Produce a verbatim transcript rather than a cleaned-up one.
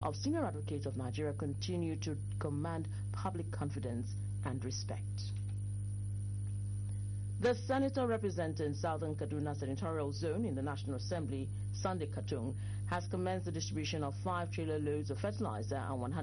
of Senior Advocate of Nigeria continue to command public confidence and respect. The senator representing Southern Kaduna Senatorial Zone in the National Assembly, Sunday Katung, has commenced the distribution of five trailer loads of fertilizer and one hundred